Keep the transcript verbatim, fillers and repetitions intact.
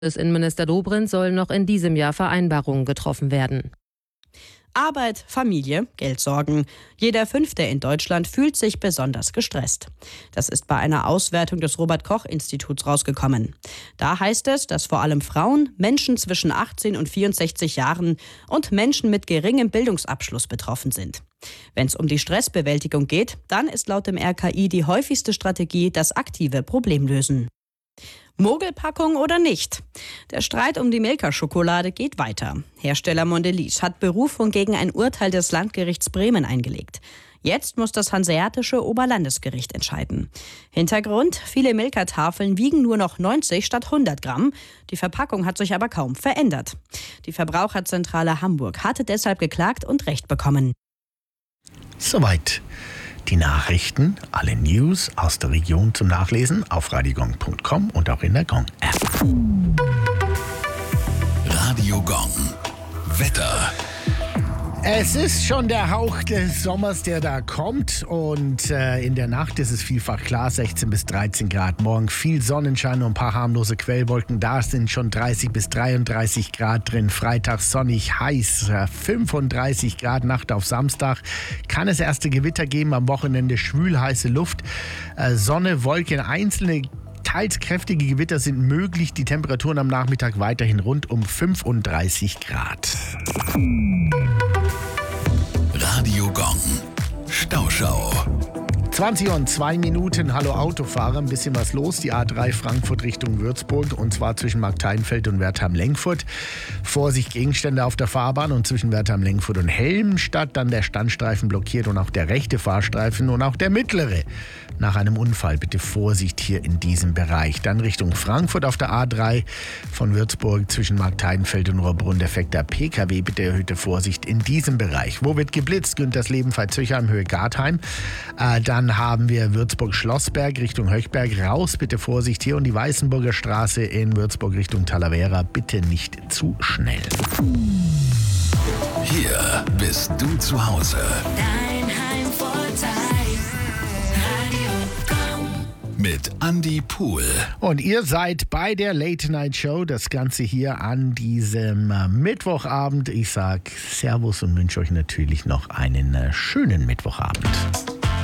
Innenminister Dobrindt sollen noch in diesem Jahr Vereinbarungen getroffen werden. Arbeit, Familie, Geldsorgen. Jeder Fünfte in Deutschland fühlt sich besonders gestresst. Das ist bei einer Auswertung des Robert-Koch-Instituts rausgekommen. Da heißt es, dass vor allem Frauen, Menschen zwischen achtzehn und vierundsechzig Jahren und Menschen mit geringem Bildungsabschluss betroffen sind. Wenn es um die Stressbewältigung geht, dann ist laut dem R K I die häufigste Strategie das aktive Problemlösen. Mogelpackung oder nicht? Der Streit um die Milka-Schokolade geht weiter. Hersteller Mondelez hat Berufung gegen ein Urteil des Landgerichts Bremen eingelegt. Jetzt muss das Hanseatische Oberlandesgericht entscheiden. Hintergrund: viele Milka-Tafeln wiegen nur noch neunzig statt hundert Gramm. Die Verpackung hat sich aber kaum verändert. Die Verbraucherzentrale Hamburg hatte deshalb geklagt und Recht bekommen. Soweit die Nachrichten, alle News aus der Region zum Nachlesen auf radiogong punkt com und auch in der Gong-App. Radio Gong. Wetter. Es ist schon der Hauch des Sommers, der da kommt, und äh, in der Nacht ist es vielfach klar, sechzehn bis dreizehn Grad. Morgen viel Sonnenschein und ein paar harmlose Quellwolken. Da sind schon dreißig bis dreiunddreißig Grad drin. Freitag sonnig, heiß, äh, fünfunddreißig Grad. Nacht auf Samstag kann es erste Gewitter geben. Am Wochenende schwül heiße Luft, äh, Sonne, Wolken, einzelne teils kräftige Gewitter sind möglich. Die Temperaturen am Nachmittag weiterhin rund um fünfunddreißig Grad. Radio Gong. Stauschau. zwanzig und zwei Minuten. Hallo Autofahrer, ein bisschen was los. Die A drei Frankfurt Richtung Würzburg, und zwar zwischen Markteinfeld und Wertheim-Lengfurt. Vorsicht, Gegenstände auf der Fahrbahn, und zwischen Wertheim-Lengfurt und Helmstadt dann der Standstreifen blockiert und auch der rechte Fahrstreifen und auch der mittlere. Nach einem Unfall bitte Vorsicht hier in diesem Bereich. Dann Richtung Frankfurt auf der A drei von Würzburg zwischen Markteinfeld und Rohrbrunn defekter P K W. Bitte erhöhte Vorsicht in diesem Bereich. Wo wird geblitzt? Güntersleben, Veitshöchheim, Höhe Gartheim. Äh, dann haben wir Würzburg-Schlossberg Richtung Höchberg. Raus, bitte Vorsicht hier. Und die Weißenburger Straße in Würzburg Richtung Talavera. Bitte nicht zu schnell. Hier bist du zu Hause. Dein Heimvorteil. Radio Gong. Mit Andi Pohl. Und ihr seid bei der Late Night Show. Das Ganze hier an diesem Mittwochabend. Ich sage Servus und wünsche euch natürlich noch einen schönen Mittwochabend.